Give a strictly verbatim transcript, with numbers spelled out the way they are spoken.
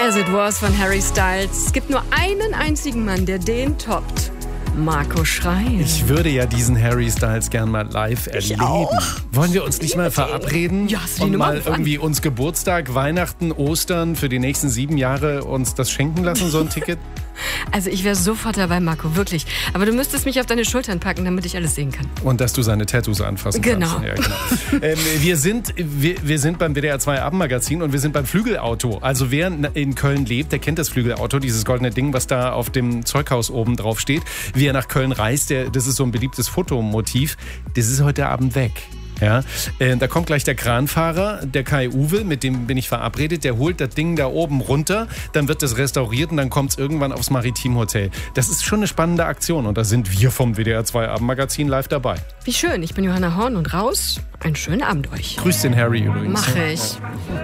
As It Was von Harry Styles. Es gibt nur einen einzigen Mann, der den toppt. Marco Schrein. Ich würde ja diesen Harry Styles gern mal live Ich erleben. auch. Wollen wir uns nicht mal verabreden Ja, hast du die und Nummer mal gefunden? irgendwie uns Geburtstag, Weihnachten, Ostern für die nächsten sieben Jahre uns das schenken lassen, so ein Ticket? Also ich wäre sofort dabei, Marco, wirklich. Aber du müsstest mich auf deine Schultern packen, damit ich alles sehen kann. Und dass du seine Tattoos anfassen Genau. kannst. Ja, genau. ähm, wir, sind, wir, wir sind beim W D R zwei Abendmagazin und wir sind beim Flügelauto. Also wer in Köln lebt, der kennt das Flügelauto, dieses goldene Ding, was da auf dem Zeughaus oben drauf steht. Wie er nach Köln reist, der, das ist so ein beliebtes Fotomotiv. Das ist heute Abend weg. Ja, äh, da kommt gleich der Kranfahrer, der Kai Uwe, mit dem bin ich verabredet, der holt das Ding da oben runter, dann wird das restauriert und dann kommt es irgendwann aufs Maritimhotel. Das ist schon eine spannende Aktion und da sind wir vom W D R zwei Abendmagazin live dabei. Wie schön, ich bin Johanna Horn und raus. Einen schönen Abend euch. Grüß den Harry übrigens. Mache ich.